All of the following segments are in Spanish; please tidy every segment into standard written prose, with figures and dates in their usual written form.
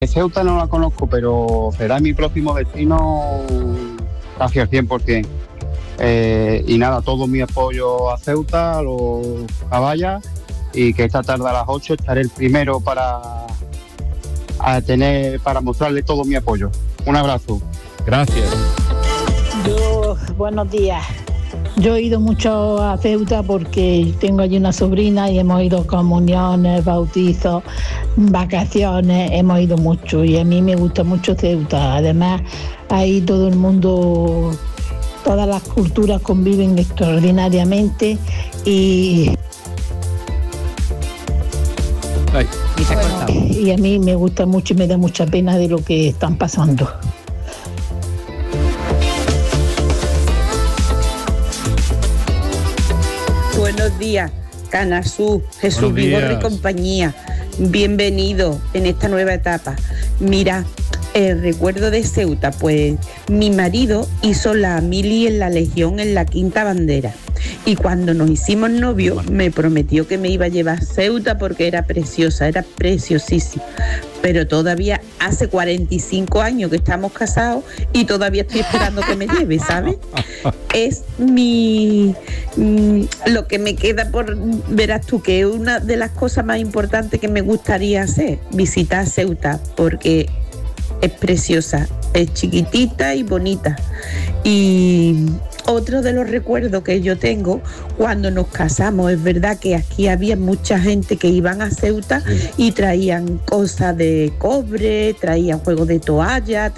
Ceuta no la conozco, pero será mi próximo destino casi al 100%. Y nada, todo mi apoyo a Ceuta, a los caballas, y que esta tarde a las 8 estaré el primero para mostrarle todo mi apoyo. Un abrazo. Gracias. Buenos días. Yo he ido mucho a Ceuta porque tengo allí una sobrina y hemos ido a comuniones, bautizos, vacaciones, hemos ido mucho y a mí me gusta mucho Ceuta. Además, ahí todo el mundo, todas las culturas conviven extraordinariamente y a mí me gusta mucho y me da mucha pena de lo que están pasando. Buenos días, Canasú, Jesús Vigorra y compañía. Bienvenido en esta nueva etapa. Mira, el recuerdo de Ceuta, pues mi marido hizo la mili en la Legión en la Quinta Bandera. Y cuando nos hicimos novios, me prometió que me iba a llevar a Ceuta porque era preciosa, era preciosísima. Pero todavía hace 45 años que estamos casados y todavía estoy esperando que me lleve, ¿sabes? Es lo que me queda por, verás tú, que es una de las cosas más importantes que me gustaría hacer, visitar Ceuta, porque es preciosa, es chiquitita y bonita. Y otro de los recuerdos que yo tengo cuando nos casamos, es verdad que aquí había mucha gente que iban a Ceuta y traían cosas de cobre, traían juegos de toalla,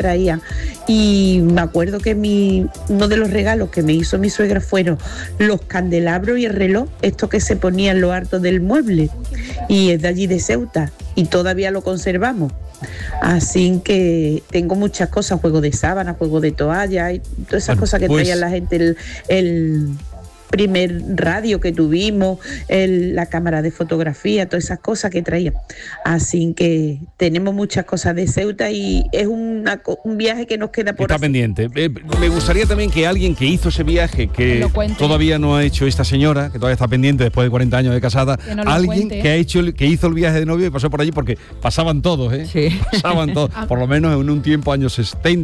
y me acuerdo que uno de los regalos que me hizo mi suegra fueron los candelabros y el reloj, esto que se ponía en lo alto del mueble, y es de allí de Ceuta y todavía lo conservamos. Así que tengo muchas cosas, juego de sábana, juego de toalla y todas esas cosas que traía la gente, el primer radio que tuvimos, la cámara de fotografía, todas esas cosas que traía. Así que tenemos muchas cosas de Ceuta y es un viaje que nos queda por Está hacer. pendiente. Me gustaría también que alguien que hizo ese viaje, que todavía no ha hecho esta señora, que todavía está pendiente después de 40 años de casada, alguien que hizo el viaje de novio y pasó por allí, porque pasaban todos, ¿eh? Sí. Pasaban todos. Por lo menos en un tiempo, años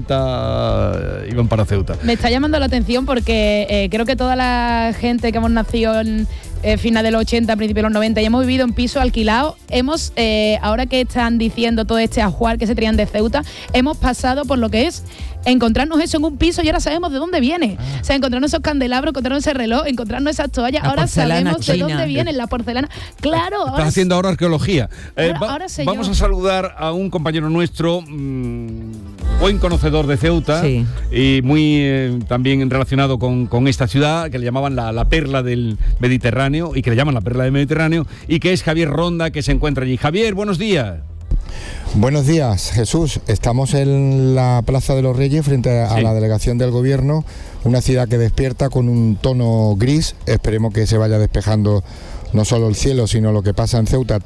70, iban para Ceuta. Me está llamando la atención porque creo que toda la gente que hemos nacido en final de los 80, principios de los 90 y hemos vivido en pisos alquilados, ahora que están diciendo todo este ajuar que se traían de Ceuta, hemos pasado por lo que es encontrarnos eso en un piso y ahora sabemos de dónde viene. O sea, encontrarnos esos candelabros, encontrarnos ese reloj, encontrarnos esas toallas, ahora sabemos china, de dónde viene la porcelana. Claro, ahora... Estás haciendo ahora arqueología. Ahora vamos a saludar a un compañero nuestro, buen conocedor de Ceuta, sí, y muy también relacionado con esta ciudad, que le llamaban la perla del Mediterráneo, y que le llaman la perla del Mediterráneo, y que es Javier Ronda, que se encuentra allí. Javier, buenos días. Buenos días, Jesús. Estamos en la Plaza de los Reyes frente a la delegación del gobierno, una ciudad que despierta con un tono gris. Esperemos que se vaya despejando no solo el cielo, sino lo que pasa en Ceuta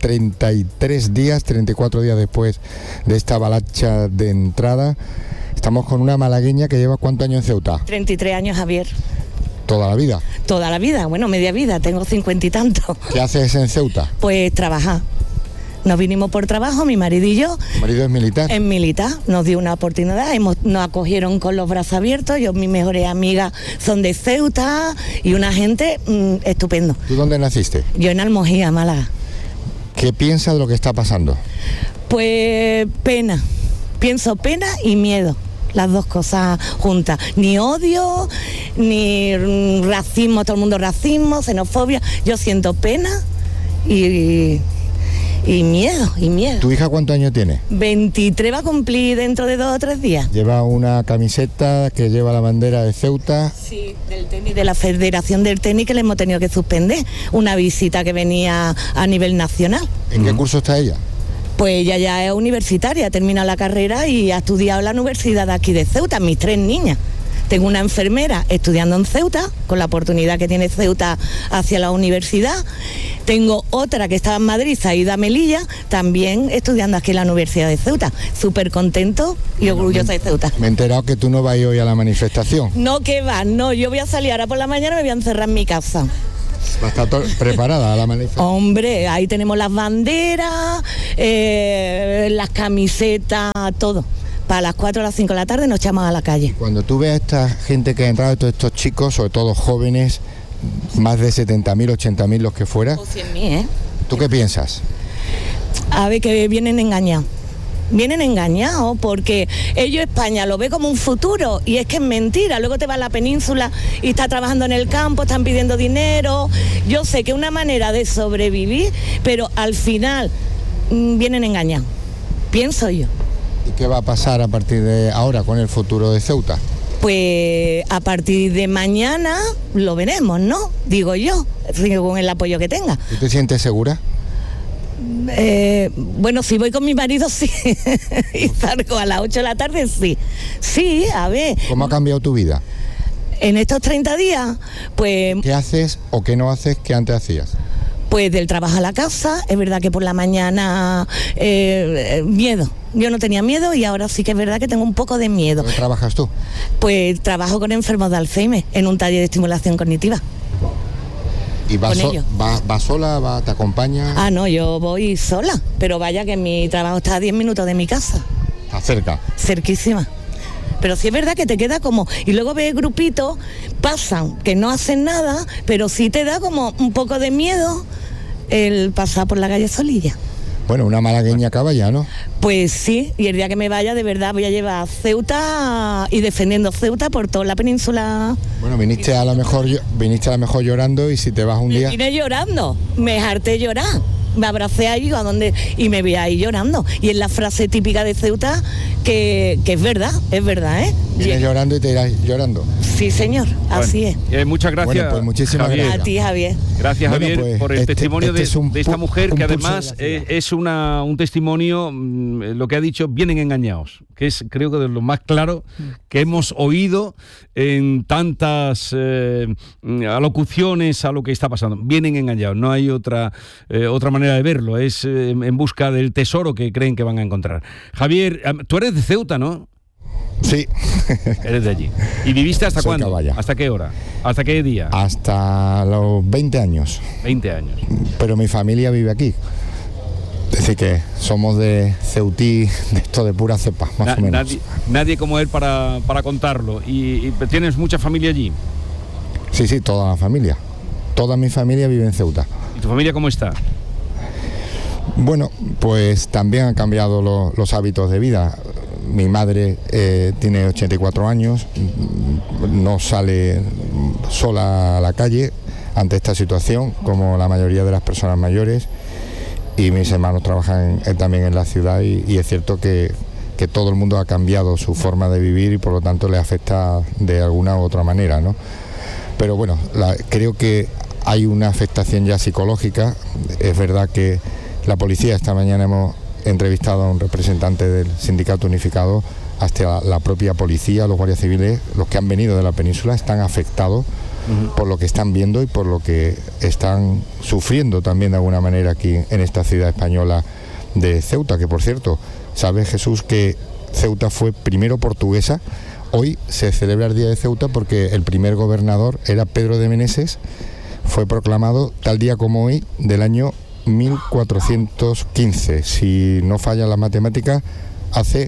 34 días después de esta avalancha de entrada. Estamos con una malagueña que lleva ¿cuántos años en Ceuta? 33 años, Javier. ¿Toda la vida? Toda la vida, bueno, media vida, tengo 50 y tantos. ¿Qué haces en Ceuta? Pues trabajar. Nos vinimos por trabajo, mi marido y yo. ¿Tu marido es militar? Es militar, nos dio una oportunidad, nos acogieron con los brazos abiertos, mis mejores amigas son de Ceuta y una gente estupendo. ¿Tú dónde naciste? Yo en Almojía, Málaga. ¿Qué piensas de lo que está pasando? Pues pena, pienso pena y miedo. Las dos cosas juntas, ni odio, ni racismo, todo el mundo racismo, xenofobia. Yo siento pena y miedo. ¿Tu hija cuántos años tiene? 23 va a cumplir dentro de 2 o 3 días. Lleva una camiseta que lleva la bandera de Ceuta. Sí, del tenis, de la Federación del Tenis, que le hemos tenido que suspender una visita que venía a nivel nacional. ¿En qué curso está ella? Pues ella ya es universitaria, ha terminado la carrera y ha estudiado en la universidad de aquí de Ceuta, mis 3 niñas. Tengo una enfermera estudiando en Ceuta, con la oportunidad que tiene Ceuta hacia la universidad. Tengo otra que estaba en Madrid, Saída Melilla, también estudiando aquí en la Universidad de Ceuta. Súper contento y orgullosa de Ceuta. Me he enterado que tú no vas hoy a la manifestación. No, que va, no, yo voy a salir ahora por la mañana, me voy a encerrar en mi casa. Va a estar preparada la manifestación. Hombre, ahí tenemos las banderas, las camisetas, todo. Para las 4 o las 5 de la tarde nos echamos a la calle. Cuando tú ves a esta gente que ha entrado, todos estos chicos, sobre todo jóvenes, más de 70.000, 80.000 los que fuera. O 100.000, ¿eh? ¿Tú qué piensas? A ver, que vienen engañados. Vienen engañados porque ellos España lo ve como un futuro y es que es mentira. Luego te vas a la península y estás trabajando en el campo, están pidiendo dinero. Yo sé que es una manera de sobrevivir, pero al final vienen engañados. Pienso yo. ¿Y qué va a pasar a partir de ahora con el futuro de Ceuta? Pues a partir de mañana lo veremos, ¿no? Digo yo, con el apoyo que tenga. ¿Tú te sientes segura? Bueno, si voy con mi marido, sí. Y salgo a las 8 de la tarde, sí. Sí, a ver. ¿Cómo ha cambiado tu vida? En estos 30 días, pues... ¿Qué haces o qué no haces que antes hacías? Pues del trabajo a la casa, es verdad que por la mañana miedo. Yo no tenía miedo y ahora sí que es verdad que tengo un poco de miedo. ¿Dónde trabajas tú? Pues trabajo con enfermos de Alzheimer en un taller de estimulación cognitiva. ¿Y vas sola? ¿Te acompaña? Ah, no, yo voy sola, pero vaya que mi trabajo está a 10 minutos de mi casa. ¿Está cerca? Cerquísima. Pero sí es verdad que te queda como... Y luego ves grupitos, pasan, que no hacen nada, pero sí te da como un poco de miedo el pasar por la calle Solilla. Bueno, una malagueña caballa, ¿no? Pues sí, y el día que me vaya, de verdad, voy a llevar Ceuta y defendiendo Ceuta por toda la península. Bueno, viniste a lo mejor llorando y si te vas un día... Vine llorando, me harté llorar. Me abracé ahí y me vi ahí llorando. Y es la frase típica de Ceuta que es verdad, ¿eh? Vienes llorando y te irás llorando. Sí, señor, bueno, así es. Muchas gracias. Bueno, pues muchísimas gracias. A ti, Javier. Gracias, Javier, pues, por el testimonio de esta mujer, que además es un testimonio, lo que ha dicho, vienen engañados, que es creo que de lo más claro que hemos oído en tantas alocuciones a lo que está pasando. Vienen engañados, no hay otra manera de verlo, es en busca del tesoro que creen que van a encontrar. Javier, tú eres de Ceuta, ¿no? Sí. Eres de allí. ¿Y viviste hasta cuándo? Caballa. ¿Hasta qué hora? ¿Hasta qué día? Hasta los 20 años. 20 años. Pero mi familia vive aquí. Es decir que somos de Ceutí, de esto de pura cepa, más o menos. Nadie como él para contarlo. ¿Y tienes mucha familia allí? Sí, toda la familia. Toda mi familia vive en Ceuta. ¿Y tu familia cómo está? Bueno, pues también han cambiado los hábitos de vida. Mi madre tiene 84 años, no sale sola a la calle ante esta situación, como la mayoría de las personas mayores, y mis hermanos trabajan también en la ciudad y es cierto que todo el mundo ha cambiado su forma de vivir y por lo tanto le afecta de alguna u otra manera, ¿no? Pero bueno, creo que hay una afectación ya psicológica. Es verdad que la policía, esta mañana hemos entrevistado a un representante del sindicato unificado, hasta la propia policía, los guardias civiles, los que han venido de la península, están afectados por lo que están viendo y por lo que están sufriendo también de alguna manera aquí en esta ciudad española de Ceuta, que por cierto, ¿sabes, Jesús, que Ceuta fue primero portuguesa? Hoy se celebra el Día de Ceuta porque el primer gobernador era Pedro de Meneses, fue proclamado tal día como hoy del año 1415, si no falla la matemática, hace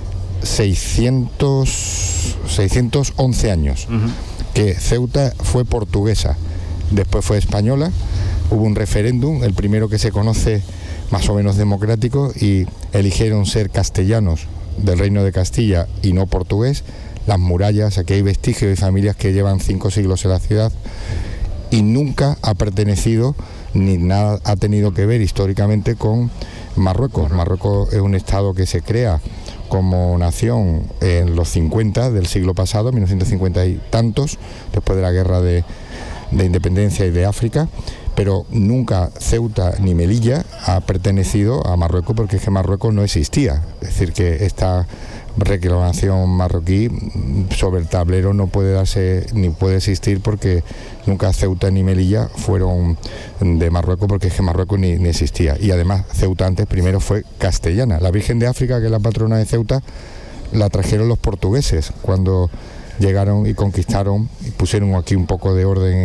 611 años que Ceuta fue portuguesa, después fue española, hubo un referéndum, el primero que se conoce más o menos democrático, y eligieron ser castellanos del Reino de Castilla y no portugués. Las murallas, aquí hay vestigios de familias que llevan 5 siglos en la ciudad y nunca ha pertenecido ni nada ha tenido que ver históricamente con Marruecos. Marruecos es un estado que se crea como nación en los 50 del siglo pasado, 1950 y tantos, después de la guerra de independencia y de África, pero nunca Ceuta ni Melilla ha pertenecido a Marruecos porque es que Marruecos no existía. Es decir, que esta reclamación marroquí sobre el tablero no puede darse ni puede existir porque nunca Ceuta ni Melilla fueron de Marruecos porque es que Marruecos ni existía. Y además Ceuta antes primero fue castellana. La Virgen de África, que es la patrona de Ceuta, la trajeron los portugueses cuando llegaron y conquistaron y pusieron aquí un poco de orden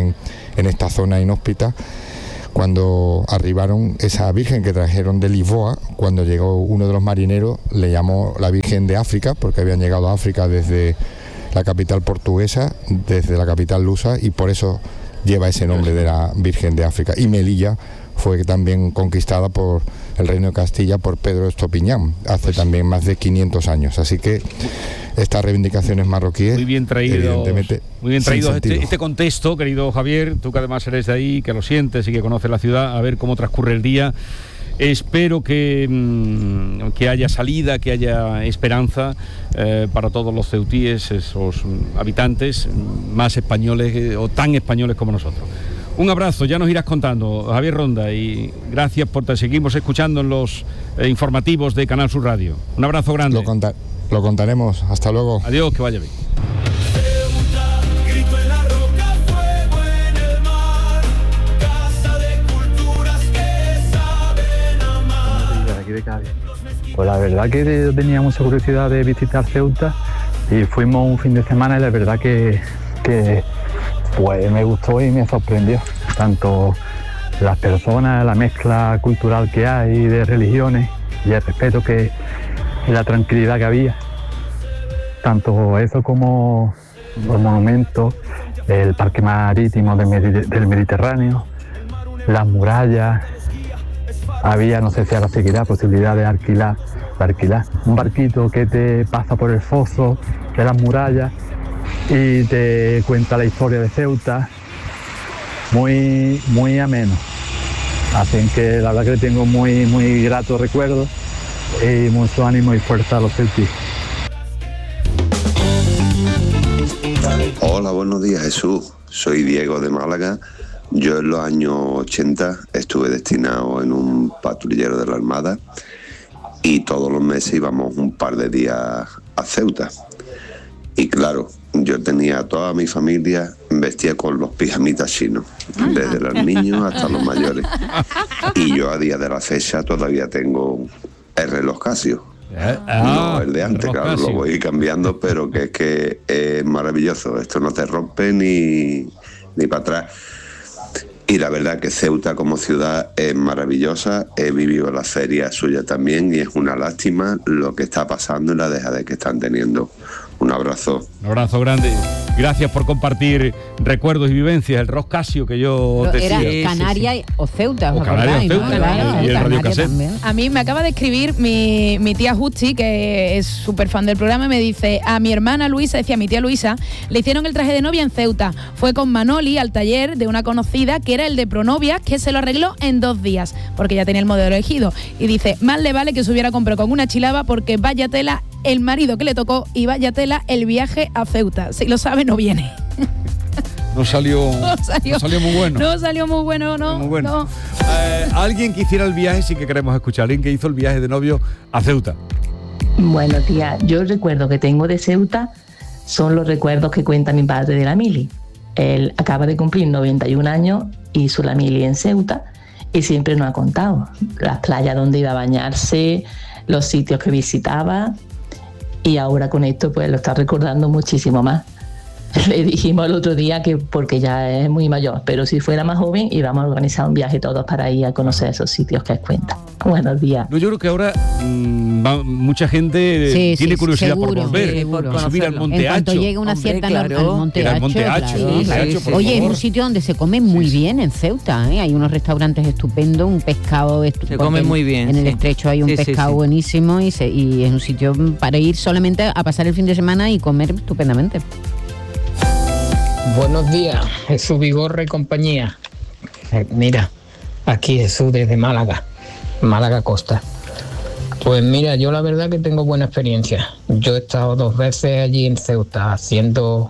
en esta zona inhóspita, cuando arribaron esa Virgen que trajeron de Lisboa. Cuando llegó uno de los marineros, le llamó la Virgen de África, porque habían llegado a África desde la capital portuguesa, desde la capital lusa, y por eso lleva ese nombre de la Virgen de África. Y Melilla fue también conquistada por el Reino de Castilla por Pedro Estopiñán hace también más de 500 años. Así que estas reivindicaciones marroquíes, muy bien traído este contexto, querido Javier, tú que además eres de ahí, que lo sientes y que conoces la ciudad, a ver cómo transcurre el día. Espero que haya salida, que haya esperanza para todos los ceutíes, esos habitantes más españoles o tan españoles como nosotros. Un abrazo, ya nos irás contando, Javier Ronda, y gracias por te seguimos escuchando en los informativos de Canal Sur Radio. Un abrazo grande. Lo contaremos, hasta luego. Adiós, que vaya bien. Pues la verdad que yo tenía mucha curiosidad de visitar Ceuta y fuimos un fin de semana y la verdad que pues me gustó y me sorprendió. Tanto las personas, la mezcla cultural que hay de religiones y el respeto y la tranquilidad que había. Tanto eso como los monumentos, el parque marítimo del Mediterráneo, las murallas. Había, no sé si ahora seguirá, posibilidad de alquilar un barquito que te pasa por el foso de las murallas y te cuenta la historia de Ceuta, muy, muy ameno. Así que la verdad que tengo muy, muy gratos recuerdos y mucho ánimo y fuerza a los celtis. Hola, buenos días, Jesús. Soy Diego de Málaga. Yo en los años 80 estuve destinado en un patrullero de la Armada y todos los meses íbamos un par de días a Ceuta. Y claro, yo tenía a toda mi familia vestida con los pijamitas chinos, desde los niños hasta los mayores. Y yo a día de la fecha todavía tengo el reloj Casio. No el de antes, claro, lo voy cambiando, pero que es maravilloso. Esto no te rompe ni para atrás. Y la verdad que Ceuta como ciudad es maravillosa. He vivido la feria suya también y es una lástima lo que está pasando y la dejadez que están teniendo. Un abrazo. Un abrazo grande. Gracias por compartir recuerdos y vivencias. El Rock Casio que yo decía. Era Canarias o Ceuta. O Canarias o Ceuta. Claro, y el radiocassette. A mí me acaba de escribir mi tía Justi, que es súper fan del programa, y me dice, a mi hermana Luisa, decía mi tía Luisa, le hicieron el traje de novia en Ceuta. Fue con Manoli al taller de una conocida que era el de Pronovia, que se lo arregló en 2 días, porque ya tenía el modelo elegido. Y dice, más le vale que se hubiera comprado con una chilaba, porque vaya tela el marido que le tocó y vaya tela el viaje a Ceuta. Si lo sabe, no viene. No salió muy bueno. No salió muy bueno, no. Muy bueno. No. Alguien que hiciera el viaje, sí que queremos escuchar. Alguien que hizo el viaje de novio a Ceuta. Buenos días. Yo el recuerdo que tengo de Ceuta son los recuerdos que cuenta mi padre de la mili. Él acaba de cumplir 91 años, hizo la mili en Ceuta y siempre nos ha contado las playas donde iba a bañarse, los sitios que visitaba. Y ahora con esto pues lo está recordando muchísimo más. Le dijimos el otro día que, porque ya es muy mayor, pero si fuera más joven íbamos a organizar un viaje todos para ir a conocer esos sitios que cuenta. Buenos días. No, yo creo que ahora mucha gente tiene curiosidad por volver, por subir al Monte Hacho. En cuanto llegue una cierta al Monte Hacho. Oye, es un sitio donde se come muy bien en Ceuta, ¿eh? Hay unos restaurantes estupendos, un pescado se come muy bien. En el estrecho hay un pescado buenísimo y es un sitio para ir solamente a pasar el fin de semana y comer estupendamente. Buenos días, Jesús Vigorra y compañía. Mira, aquí Jesús desde Málaga Costa. Pues mira, yo la verdad que tengo buena experiencia. Yo he estado 2 veces allí en Ceuta haciendo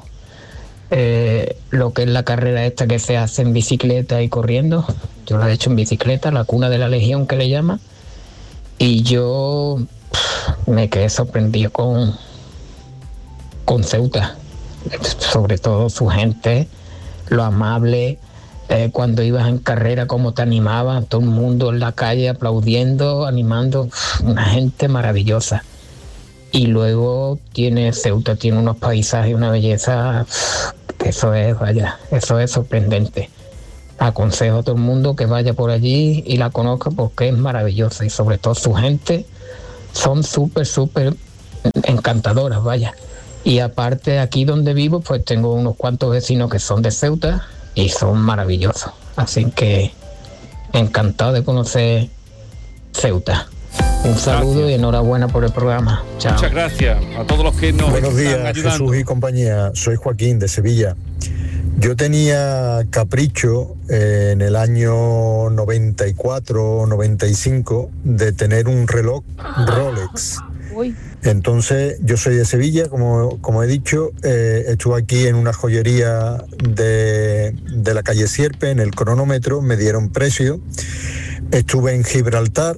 lo que es la carrera esta que se hace en bicicleta y corriendo. Yo la he hecho en bicicleta, la cuna de la Legión que le llama. Y yo me quedé sorprendido con Ceuta. Sobre todo su gente, lo amable, cuando ibas en carrera, cómo te animaba, todo el mundo en la calle aplaudiendo, animando, una gente maravillosa. Y luego Ceuta tiene unos paisajes y una belleza, eso es sorprendente. aconsejo a todo el mundo que vaya por allí y la conozca porque es maravillosa y sobre todo su gente son súper encantadoras, vaya. Y aparte aquí donde vivo pues tengo unos cuantos vecinos que son de Ceuta y son maravillosos, así que encantado de conocer Ceuta. Un saludo y enhorabuena por el programa. Chao. Muchas gracias a todos los que nos Buenos días, están ayudando. Jesús y compañía. Soy Joaquín de Sevilla. Yo tenía capricho en el año 94 o 95 de tener un reloj Rolex. Entonces, yo soy de Sevilla, como he dicho, estuve aquí en una joyería de la calle Sierpe, en el cronómetro, me dieron precio. Estuve en Gibraltar,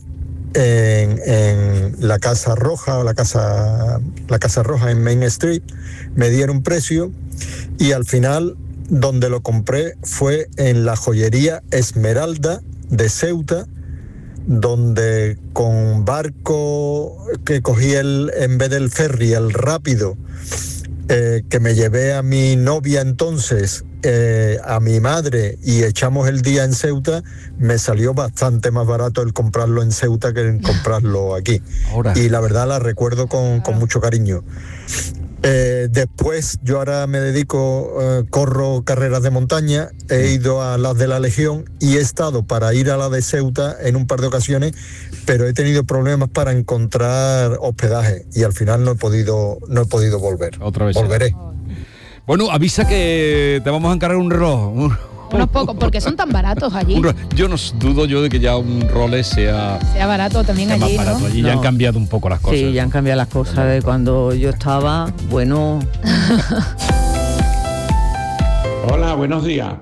en la Casa Roja, la Casa Roja en Main Street, me dieron precio y al final donde lo compré fue en la joyería Esmeralda de Ceuta, donde con barco que cogí en vez del ferry, el rápido, que me llevé a mi novia entonces, a mi madre y echamos el día en Ceuta, me salió bastante más barato el comprarlo en Ceuta que en comprarlo aquí. Y la verdad la recuerdo con mucho cariño. Después yo ahora me dedico, corro carreras de montaña, he ido a las de la Legión y he estado para ir a la de Ceuta en un par de ocasiones, pero he tenido problemas para encontrar hospedaje y al final no he podido volver. Otra vez. Volveré. Bueno, avisa que te vamos a encargar un reloj. Unos pocos, porque son tan baratos allí. Yo no dudo de que ya un Rolex sea barato también allí, más barato, ¿no? Allí ya han cambiado un poco las cosas. Sí, ya han cambiado las cosas de cuando yo estaba, bueno. Hola, buenos días.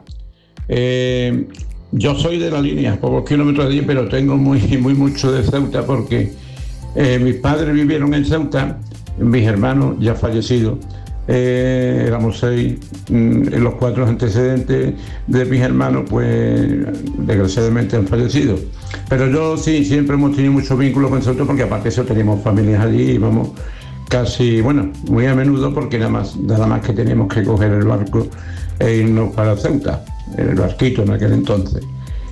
Yo soy de la línea, pocos kilómetros de allí, pero tengo muy mucho de Ceuta porque mis padres vivieron en Ceuta, mis hermanos ya fallecidos. Éramos 6, los 4 antecedentes de mis hermanos pues desgraciadamente han fallecido, pero yo sí, siempre hemos tenido mucho vínculo con Ceuta porque aparte de eso teníamos familias allí y íbamos casi, muy a menudo porque nada más que teníamos que coger el barco e irnos para Ceuta, el barquito en aquel entonces.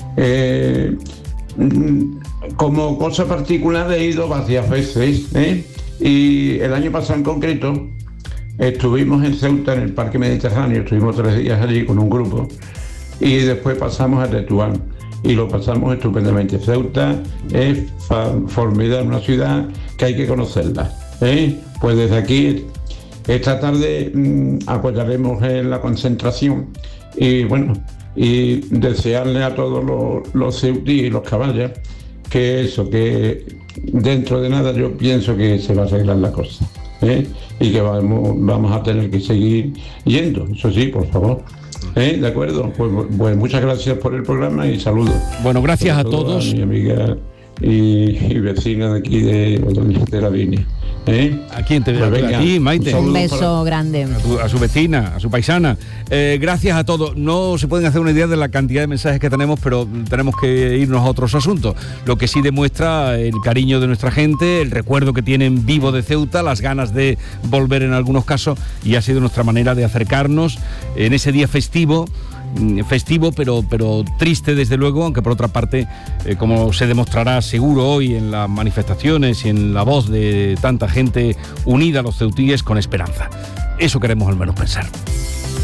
Como cosa particular he ido varias veces, y el año pasado en concreto estuvimos en Ceuta, en el Parque Mediterráneo, estuvimos 3 días allí con un grupo y después pasamos a Tetuán y lo pasamos estupendamente. Ceuta es formidable, una ciudad que hay que conocerla. Pues desde aquí, esta tarde apoyaremos en la concentración y desearle a todos los ceutíes y los caballas que dentro de nada yo pienso que se va a arreglar la cosa. Y que vamos a tener que seguir yendo, eso sí, por favor. ¿De acuerdo? Pues muchas gracias por el programa y saludos. Bueno, gracias a todos. A mi amiga y vecina de aquí de la línea. ¿A quién te veo? Pues a ti, Maite. Un beso grande. A su vecina, a su paisana. Gracias a todos. No se pueden hacer una idea de la cantidad de mensajes que tenemos, pero tenemos que irnos a otros asuntos. Lo que sí demuestra el cariño de nuestra gente, el recuerdo que tienen vivo de Ceuta, las ganas de volver en algunos casos, y ha sido nuestra manera de acercarnos en ese día festivo, pero triste desde luego, aunque por otra parte, como se demostrará seguro hoy en las manifestaciones y en la voz de tanta gente unida a los ceutíes con esperanza. Eso queremos al menos pensar.